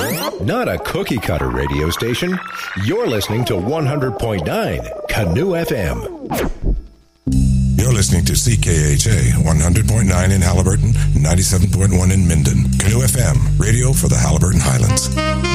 Not a cookie-cutter radio station. You're listening to 100.9 Canoe FM. You're listening to CKHA 100.9 in Haliburton, 97.1 in Minden. Canoe FM, radio for the Haliburton Highlands.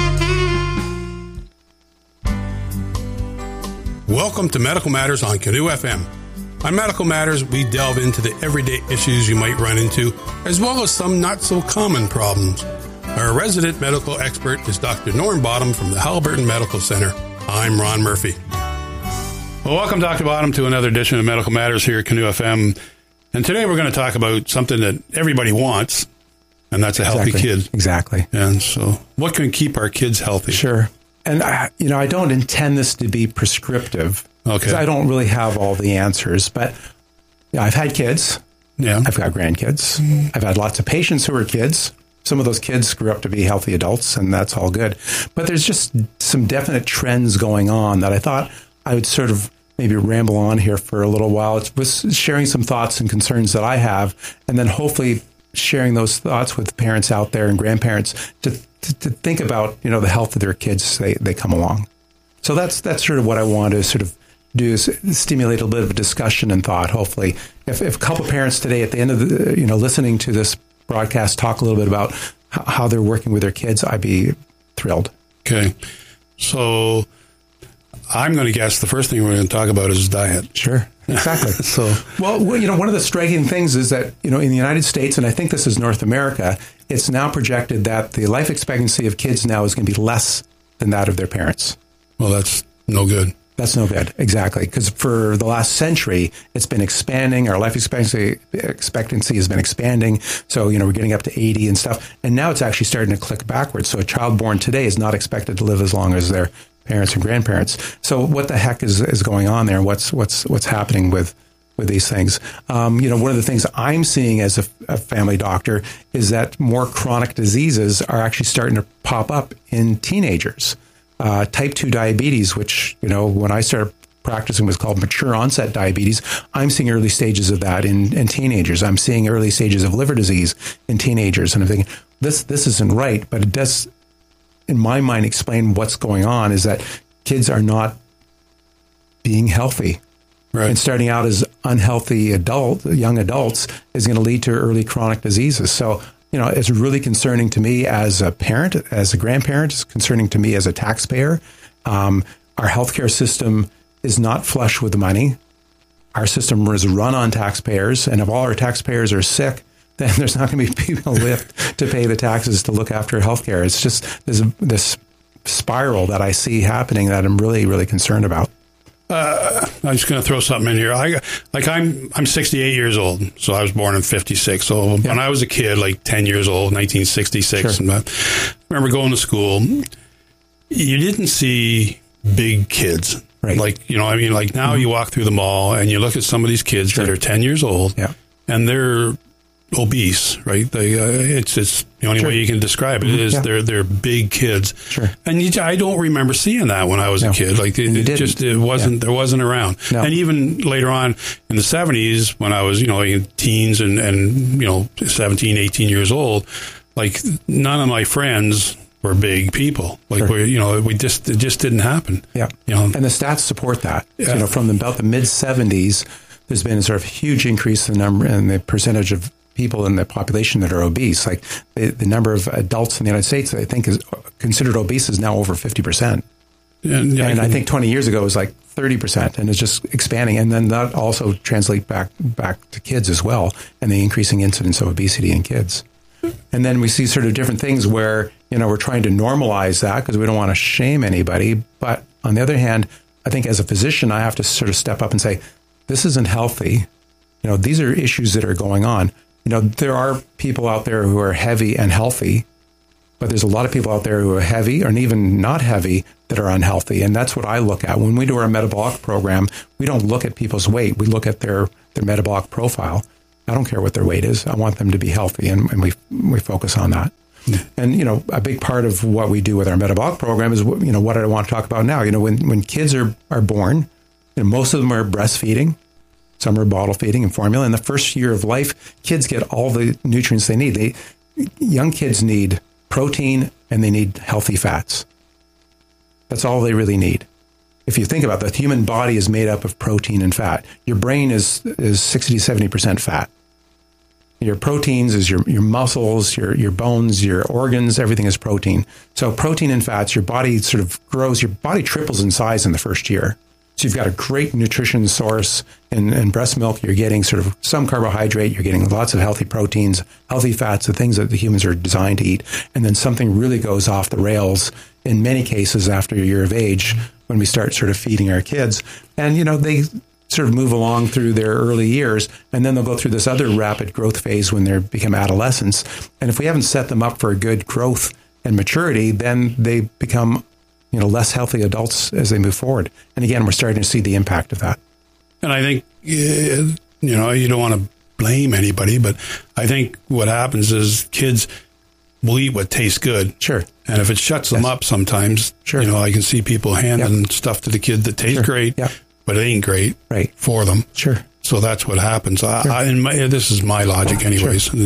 Welcome to Medical Matters on Canoe FM. On Medical Matters, we delve into the everyday issues you might run into, as well as some not-so-common problems. Our resident medical expert is Dr. Norm Bottom from the Haliburton Medical Center. I'm Ron Murphy. Well, welcome, Dr. Bottom, to another edition of Medical Matters here at Canoe FM. And today we're going to talk about something that everybody wants, and that's a healthy kid. Exactly. And so what can keep our kids healthy? Sure. And, I don't intend this to be prescriptive. Okay. Because I don't really have all the answers. But I've had kids. Yeah. I've got grandkids. Mm-hmm. I've had lots of patients who are kids. Some of those kids grew up to be healthy adults, and that's all good. But there's just some definite trends going on that I thought I would sort of maybe ramble on here for a little while. It was sharing some thoughts and concerns that I have, and then hopefully sharing those thoughts with parents out there and grandparents to think about, the health of their kids as they come along. So that's sort of what I want to sort of do, is stimulate a little bit of a discussion and thought. Hopefully, if a couple of parents today at the end of the, listening to this broadcast talk a little bit about how they're working with their kids, I'd be thrilled. Okay. So I'm going to guess the first thing we're going to talk about is diet. Sure. Exactly. Well, one of the striking things is that, in the United States, and I think this is North America, it's now projected that the life expectancy of kids now is going to be less than that of their parents. Well, that's no good. That's no good. Exactly. Because for the last century, it's been expanding. Our life expectancy has been expanding. So, we're getting up to 80 and stuff. And now it's actually starting to click backwards. So a child born today is not expected to live as long as their parents and grandparents. So what the heck is going on there? What's happening with these things? One of the things I'm seeing as a family doctor is that more chronic diseases are actually starting to pop up in teenagers. Type 2 diabetes, which, when I started practicing was called mature onset diabetes. I'm seeing early stages of that in teenagers. I'm seeing early stages of liver disease in teenagers. And I'm thinking, this isn't right, but it does, in my mind, explain what's going on, is that kids are not being healthy. Right. And starting out as unhealthy young adults is going to lead to early chronic diseases. So, it's really concerning to me as a parent, as a grandparent. It's concerning to me as a taxpayer. Our healthcare system is not flush with money. Our system is run on taxpayers. And if all our taxpayers are sick, then there's not going to be people left to pay the taxes to look after healthcare. It's just this spiral that I see happening that I'm really, really concerned about. I'm just going to throw something in here. I'm 68 years old, so I was born in 56. So when I was a kid, like 10 years old, 1966, sure. And I remember going to school, you didn't see big kids. Right. Like, like now you walk through the mall and you look at some of these kids that are 10 years old and they're obese, right? It's the only way you can describe it is they're big kids. Sure. And I don't remember seeing that when I was a kid. Like it wasn't there wasn't around. No. And even later on in the 70s when I was, in teens and 17, 18 years old, like none of my friends were big people. Like it just didn't happen. Yeah. And the stats support that. Yeah. From about the mid 70s, there's been a sort of huge increase in the number and the percentage of people in the population that are obese. Like the number of adults in the United States, I think, is considered obese is now over 50%. And I think 20 years ago it was like 30%, and it's just expanding. And then that also translates back to kids as well, and the increasing incidence of obesity in kids. And then we see sort of different things where, we're trying to normalize that because we don't want to shame anybody. But on the other hand, I think as a physician, I have to sort of step up and say, this isn't healthy. These are issues that are going on. There are people out there who are heavy and healthy, but there's a lot of people out there who are heavy or even not heavy that are unhealthy. And that's what I look at. When we do our metabolic program, we don't look at people's weight. We look at their metabolic profile. I don't care what their weight is. I want them to be healthy, and we focus on that. Yeah. And, a big part of what we do with our metabolic program is, what I want to talk about now. When kids are born, most of them are breastfeeding. Some are bottle feeding and formula. In the first year of life, kids get all the nutrients they need. Young kids need protein and they need healthy fats. That's all they really need. If you think about it, the human body is made up of protein and fat. Your brain is 60 to 70% fat. Your proteins is your muscles, your bones, your organs, everything is protein. So protein and fats, your body sort of grows, your body triples in size in the first year. So you've got a great nutrition source in breast milk. You're getting sort of some carbohydrate. You're getting lots of healthy proteins, healthy fats, the things that the humans are designed to eat. And then something really goes off the rails in many cases after a year of age when we start sort of feeding our kids. And, they sort of move along through their early years, and then they'll go through this other rapid growth phase when they become adolescents. And if we haven't set them up for a good growth and maturity, then they become, less healthy adults as they move forward. And again, we're starting to see the impact of that. And I think, you don't want to blame anybody, but I think what happens is kids will eat what tastes good. Sure. And if it shuts them up sometimes, sure. I can see people handing stuff to the kid that tastes great. Yep. But it ain't great for them. Sure. So that's what happens. This is my logic anyways. Sure.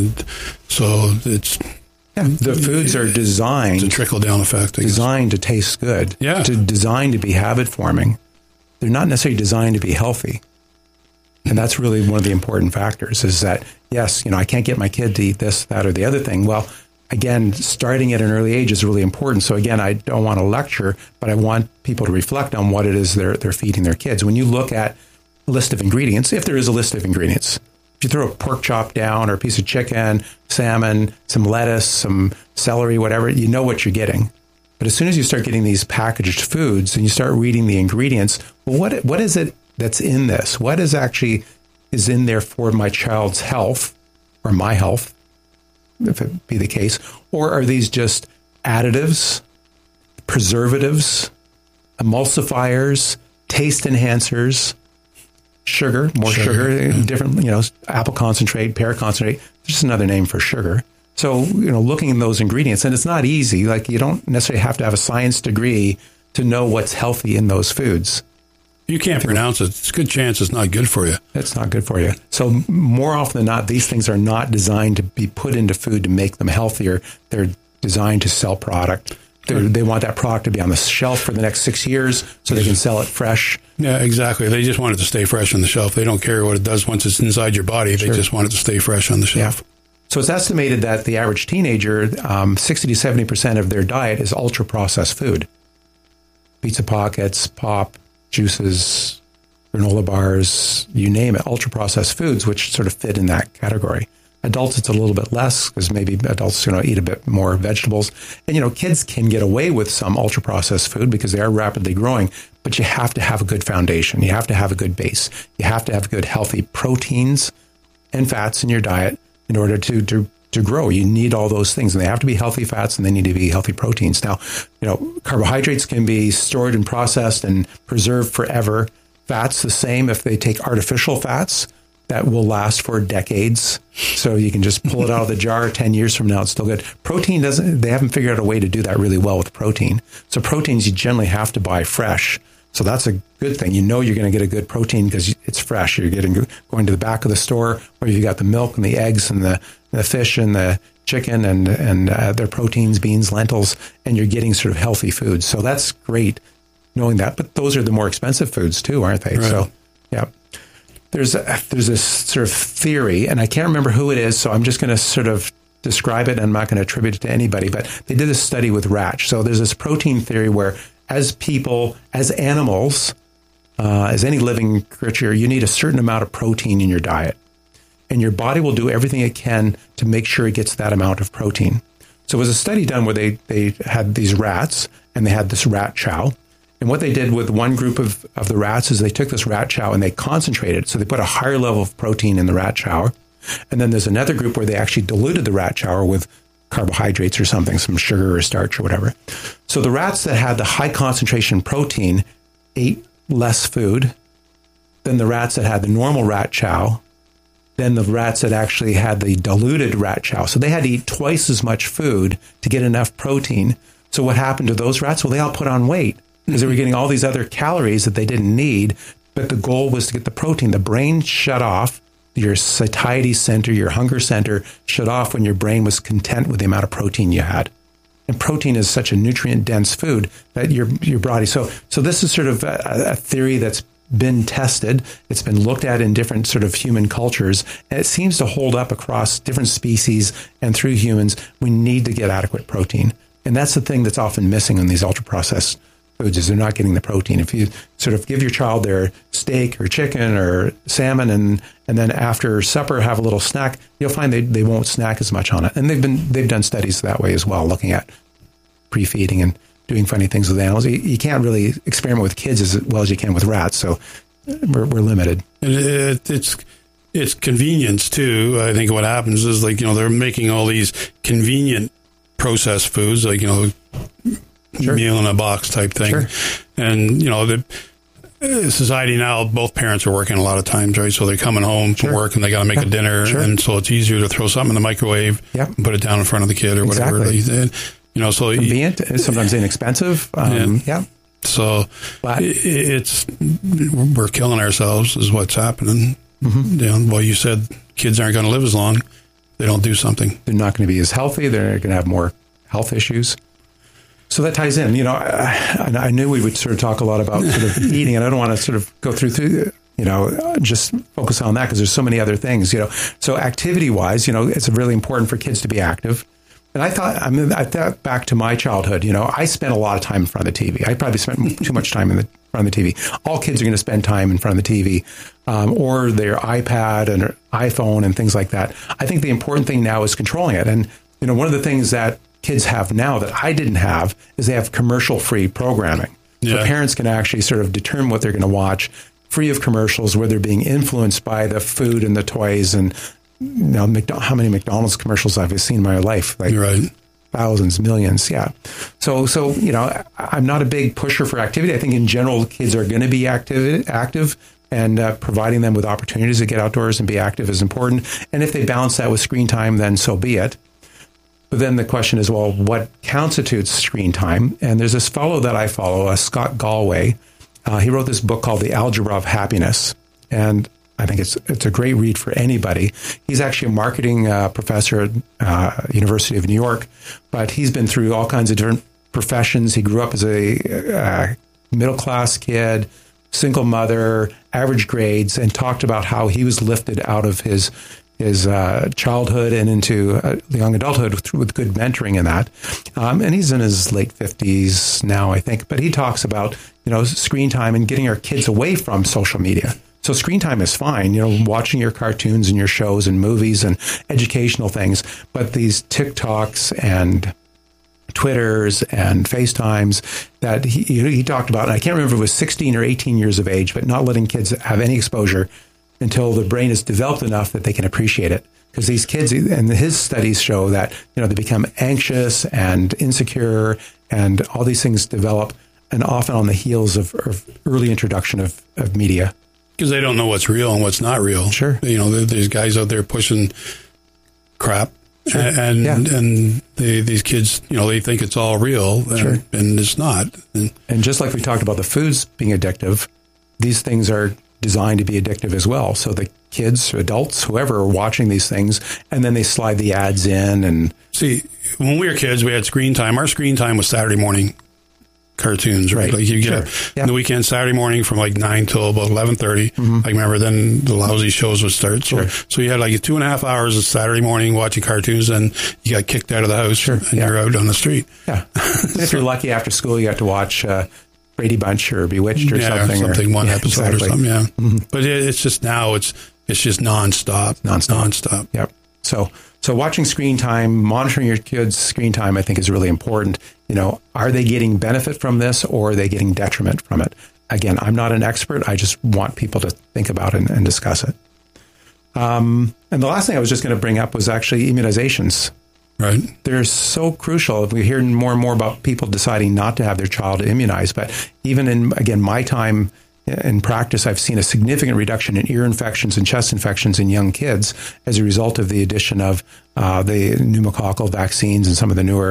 So it's... Yeah, the foods are designed... It's a trickle-down effect. Designed to taste good. Yeah. Designed to be habit-forming. They're not necessarily designed to be healthy. And that's really one of the important factors is that, yes, I can't get my kid to eat this, that, or the other thing. Well, again, starting at an early age is really important. So again, I don't want to lecture, but I want people to reflect on what it is they're feeding their kids. When you look at a list of ingredients, if there is a list of ingredients, if you throw a pork chop down or a piece of chicken, salmon, some lettuce, some celery, whatever, you know what you're getting. But as soon as you start getting these packaged foods and you start reading the ingredients, well, what is it that's in this? What is actually is in there for my child's health or my health, if it be the case? Or are these just additives, preservatives, emulsifiers, taste enhancers, more sugar, different, apple concentrate, pear concentrate, just another name for sugar. So, looking at those ingredients, and it's not easy, like you don't necessarily have to have a science degree to know what's healthy in those foods. You can't pronounce it. It's a good chance it's not good for you. It's not good for you. So more often than not, these things are not designed to be put into food to make them healthier. They're designed to sell product. They want that product to be on the shelf for the next 6 years so they can sell it fresh. Yeah, exactly. They just want it to stay fresh on the shelf. They don't care what it does once it's inside your body. They just want it to stay fresh on the shelf. Yeah. So it's estimated that the average teenager, 60 to 70% of their diet is ultra-processed food. Pizza pockets, pop, juices, granola bars, you name it, ultra-processed foods, which sort of fit in that category. Adults, it's a little bit less because maybe adults eat a bit more vegetables. And, kids can get away with some ultra-processed food because they are rapidly growing, but you have to have a good foundation. You have to have a good base. You have to have good, healthy proteins and fats in your diet in order to grow. You need all those things, and they have to be healthy fats and they need to be healthy proteins. Now, carbohydrates can be stored and processed and preserved forever. Fats, the same. If they take artificial fats, that will last for decades. So you can just pull it out of the jar 10 years from now, it's still good. Protein they haven't figured out a way to do that really well with protein. So proteins you generally have to buy fresh. So that's a good thing. You're going to get a good protein because it's fresh. You're going to the back of the store where you've got the milk and the eggs and the fish and the chicken and their proteins, beans, lentils, and you're getting sort of healthy foods. So that's great knowing that. But those are the more expensive foods too, aren't they? Right. So, yeah. There's this sort of theory, and I can't remember who it is, so I'm just going to sort of describe it, and I'm not going to attribute it to anybody, but they did a study with rats. So there's this protein theory where as people, as animals, as any living creature, you need a certain amount of protein in your diet. And your body will do everything it can to make sure it gets that amount of protein. So it was a study done where they had these rats, and they had this rat chow. And what they did with one group of the rats is they took this rat chow and they concentrated. So they put a higher level of protein in the rat chow. And then there's another group where they actually diluted the rat chow with carbohydrates or something, some sugar or starch or whatever. So the rats that had the high concentration protein ate less food than the rats that had the normal rat chow, than the rats that actually had the diluted rat chow. So they had to eat twice as much food to get enough protein. So what happened to those rats? Well, they all put on weight because they were getting all these other calories that they didn't need, but the goal was to get the protein. The brain shut off, your satiety center, your hunger center shut off when your brain was content with the amount of protein you had. And protein is such a nutrient-dense food that your body. So this is sort of a theory that's been tested. It's been looked at in different sort of human cultures, and it seems to hold up across different species and through humans. We need to get adequate protein. And that's the thing that's often missing in these ultra-processed foods is they're not getting the protein. If you sort of give your child their steak or chicken or salmon and then after supper have a little snack, you'll find they won't snack as much on it. And they've done studies that way as well, looking at pre-feeding and doing funny things with animals. You can't really experiment with kids as well as you can with rats, so we're limited. And it's convenience too. I think what happens is they're making all these convenient processed foods, Sure. meal in a box type thing. Sure. And, the society now, both parents are working a lot of times, right? So they're coming home from work and they got to make a dinner. Sure. And so it's easier to throw something in the microwave and put it down in front of the kid or whatever. Exactly. So convenient, sometimes inexpensive. So we're killing ourselves is what's happening. Mm-hmm. Well, you said kids aren't going to live as long. They don't do something. They're not going to be as healthy. They're going to have more health issues. So that ties in. I knew we would sort of talk a lot about sort of eating, and I don't want to sort of go through just focus on that because there's so many other things. So activity-wise, it's really important for kids to be active. And I thought back to my childhood. I spent a lot of time in front of the TV. I probably spent too much time in front of the TV. All kids are going to spend time in front of the TV or their iPad and iPhone and things like that. I think the important thing now is controlling it. And one of the things that kids have now that I didn't have is they have commercial-free programming. So parents can actually sort of determine what they're going to watch, free of commercials, where they're being influenced by the food and the toys. And how many McDonald's commercials have I seen in my life? Right. Thousands, millions, yeah. So I'm not a big pusher for activity. I think in general, kids are going to be active, and providing them with opportunities to get outdoors and be active is important. And if they balance that with screen time, then so be it. But then the question is, well, what constitutes screen time? And there's this fellow that I follow, Scott Galloway. He wrote this book called The Algebra of Happiness. And I think it's a great read for anybody. He's actually a marketing professor at University of New York, but he's been through all kinds of different professions. He grew up as a middle-class kid, single mother, average grades, and talked about how he was lifted out of his childhood and into young adulthood with good mentoring in that. And he's in his late 50s now, I think. But he talks about, screen time and getting our kids away from social media. So screen time is fine, watching your cartoons and your shows and movies and educational things. But these TikToks and Twitters and FaceTimes that he talked about, and I can't remember if it was 16 or 18 years of age, but not letting kids have any exposure until the brain is developed enough that they can appreciate it. Because these kids, and his studies show that, they become anxious and insecure, and all these things develop, and often on the heels of early introduction of media. Because they don't know what's real and what's not real. Sure. There's guys out there pushing crap. Sure. And these kids, they think it's all real, and it's not. And just like we talked about the foods being addictive, these things are designed to be addictive as well. So the kids, adults, whoever are watching these things, and then they slide the ads in. And see, when we were kids, we had screen time. Our screen time was Saturday morning cartoons, right? Like you get in the weekend, Saturday morning from 9 till about 11:30. Mm-hmm. I remember then the lousy shows would start. So you had 2.5 hours of Saturday morning watching cartoons, and you got kicked out of the house, and you're out on the street. Yeah. And if you're lucky, after school, you have to watch Brady Bunch or Bewitched or something. One episode or something, Mm-hmm. But it's just now, it's just nonstop. Yep. So watching screen time, monitoring your kids' screen time, I think is really important. Are they getting benefit from this, or are they getting detriment from it? Again, I'm not an expert. I just want people to think about it and discuss it. And the last thing I was just going to bring up was actually immunizations. Right. They're so crucial. We hear more and more about people deciding not to have their child immunized. But even in, my time in practice, I've seen a significant reduction in ear infections and chest infections in young kids as a result of the addition of the pneumococcal vaccines and some of the newer